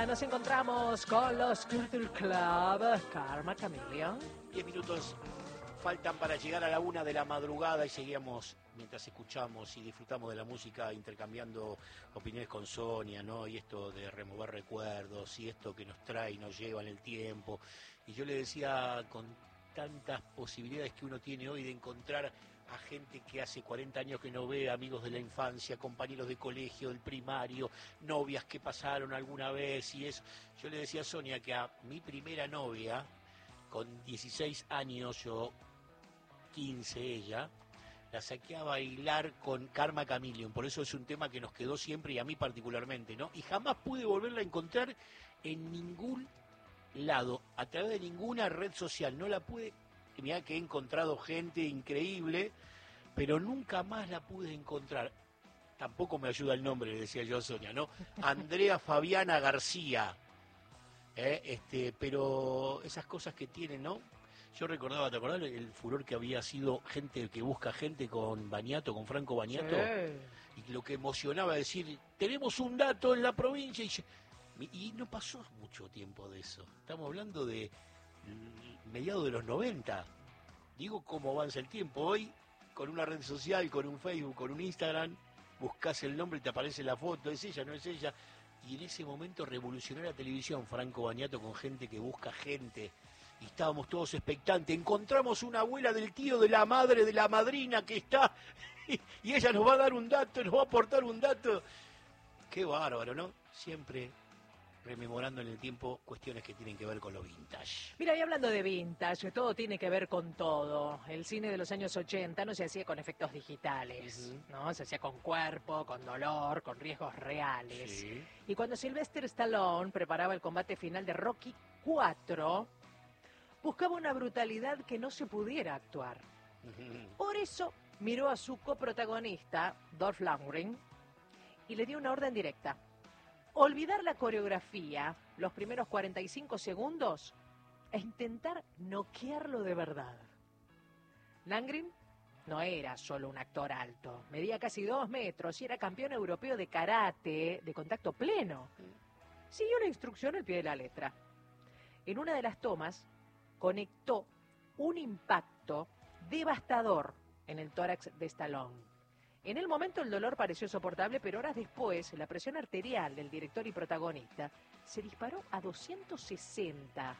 Ahora nos encontramos con los Culture Club. Karma Chameleon. 10 minutos faltan para llegar a la 1 de la madrugada y seguimos mientras escuchamos y disfrutamos de la música, intercambiando opiniones con Sonia, ¿no? Y esto de remover recuerdos y esto que nos trae y nos lleva en el tiempo. Y yo le decía, con tantas posibilidades que uno tiene hoy de encontrar a gente que hace 40 años que no ve, amigos de la infancia, compañeros de colegio, del primario, novias que pasaron alguna vez y eso. Yo le decía a Sonia que a mi primera novia, con 16 años, yo 15 ella, la saqué a bailar con Karma Chameleon, por eso es un tema que nos quedó siempre y a mí particularmente, ¿no? Y jamás pude volverla a encontrar en ningún lado, a través de ninguna red social, no la pude. Mirá que he encontrado gente increíble, pero nunca más la pude encontrar. Tampoco me ayuda el nombre, le decía yo a Sonia, ¿no? Andrea Fabiana García. Pero esas cosas que tienen, ¿no? Yo recordaba, ¿te acordás el furor que había sido gente que busca gente con Baniato, con Franco Baniato? Sí. Y lo que emocionaba decir, tenemos un dato en la provincia, y no pasó mucho tiempo de eso. Estamos hablando de mediados de los 90. Digo cómo avanza el tiempo. Hoy, con una red social, con un Facebook, con un Instagram, buscas el nombre y te aparece la foto, es ella, no es ella. Y en ese momento revolucionó la televisión, Franco Baniato, con gente que busca gente. Y estábamos todos expectantes. Encontramos una abuela del tío, de la madre, de la madrina que está, y ella nos va a dar un dato, nos va a aportar un dato. Qué bárbaro, ¿no? Siempre rememorando en el tiempo cuestiones que tienen que ver con lo vintage. Mira, y hablando de vintage, todo tiene que ver con todo. El cine de los años 80 no se hacía con efectos digitales, ¿no? Se hacía con cuerpo, con dolor, con riesgos reales. Sí. Y cuando Sylvester Stallone preparaba el combate final de Rocky IV, buscaba una brutalidad que no se pudiera actuar. Por eso miró a su coprotagonista, Dolph Lundgren, y le dio una orden directa. Olvidar la coreografía los primeros 45 segundos e intentar noquearlo de verdad. Lundgren no era solo un actor alto, medía casi 2 metros y era campeón europeo de karate de contacto pleno. Siguió la instrucción al pie de la letra. En una de las tomas conectó un impacto devastador en el tórax de Stallone. En el momento el dolor pareció soportable, pero horas después la presión arterial del director y protagonista se disparó a 260.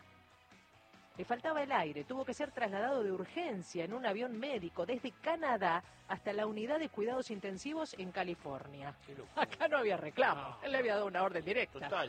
Le faltaba el aire, tuvo que ser trasladado de urgencia en un avión médico desde Canadá hasta la unidad de cuidados intensivos en California. Acá no había reclamo, no. Él le había dado una orden directa. Total.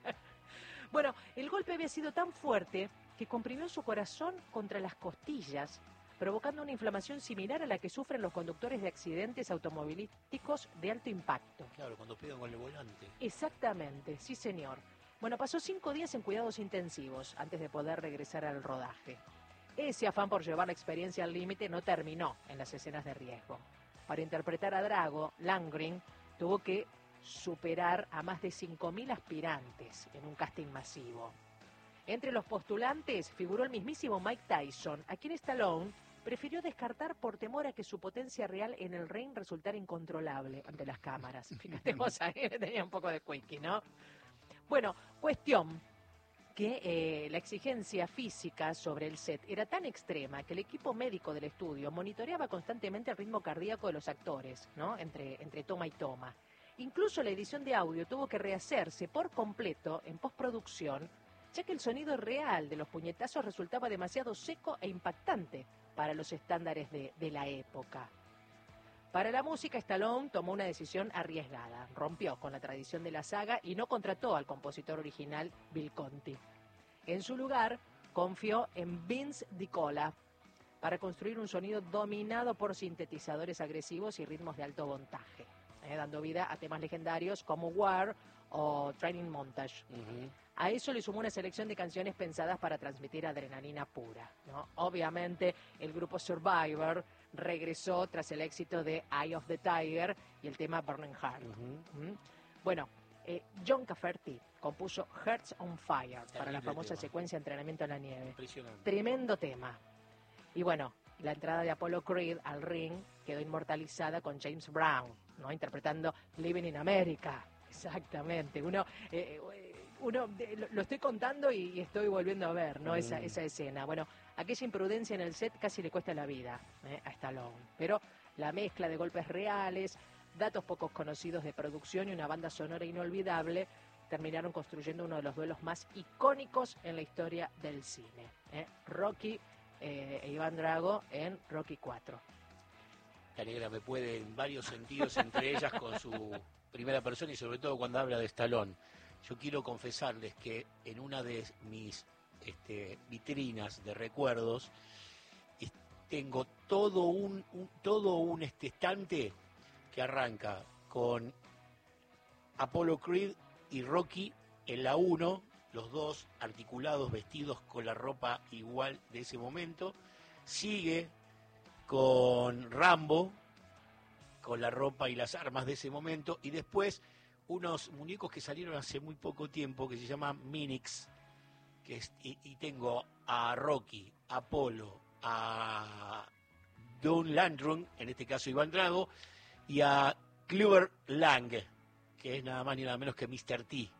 Bueno, el golpe había sido tan fuerte que comprimió su corazón contra las costillas, provocando una inflamación similar a la que sufren los conductores de accidentes automovilísticos de alto impacto. Claro, cuando pegan con el volante. Exactamente, sí señor. Bueno, pasó 5 días en cuidados intensivos antes de poder regresar al rodaje. Ese afán por llevar la experiencia al límite no terminó en las escenas de riesgo. Para interpretar a Drago, Lundgren tuvo que superar a más de 5.000 aspirantes en un casting masivo. Entre los postulantes figuró el mismísimo Mike Tyson, a quien Stallone prefirió descartar por temor a que su potencia real en el ring resultara incontrolable ante las cámaras. Fíjate vos, ahí tenía un poco de quickie, ¿no? Bueno, cuestión que la exigencia física sobre el set era tan extrema que el equipo médico del estudio monitoreaba constantemente el ritmo cardíaco de los actores, ¿no? Entre toma y toma. Incluso la edición de audio tuvo que rehacerse por completo en postproducción, ya que el sonido real de los puñetazos resultaba demasiado seco e impactante para los estándares de la época. Para la música, Stallone tomó una decisión arriesgada. Rompió con la tradición de la saga y no contrató al compositor original Bill Conti. En su lugar, confió en Vince DiCola para construir un sonido dominado por sintetizadores agresivos y ritmos de alto voltaje, dando vida a temas legendarios como War o Training Montage. A eso le sumó una selección de canciones pensadas para transmitir adrenalina pura, ¿no? Obviamente, el grupo Survivor regresó tras el éxito de Eye of the Tiger y el tema Burning Heart. Bueno, John Cafferty compuso Hearts on Fire para la famosa secuencia de entrenamiento en la nieve. Tremendo tema. Y bueno, la entrada de Apollo Creed al ring quedó inmortalizada con James Brown, ¿no? Interpretando Living in America. Exactamente. lo estoy contando y estoy volviendo a ver, ¿no? Esa escena. Bueno, aquella imprudencia en el set casi le cuesta la vida a Stallone. Pero la mezcla de golpes reales, datos pocos conocidos de producción y una banda sonora inolvidable terminaron construyendo uno de los duelos más icónicos en la historia del cine. Rocky e Iván Drago en Rocky 4. La negra me puede en varios sentidos, entre ellas con su primera persona y sobre todo cuando habla de Stallone. Yo quiero confesarles que en una de mis vitrinas de recuerdos tengo todo un estante que arranca con Apollo Creed y Rocky en la 1, los dos articulados, vestidos con la ropa igual de ese momento. Sigue con Rambo, con la ropa y las armas de ese momento, y después unos muñecos que salieron hace muy poco tiempo que se llaman Minix, y tengo a Rocky, a Apollo, a Don Landrum, en este caso Iván Drago, y a Clubber Lang, que es nada más ni nada menos que Mr. T,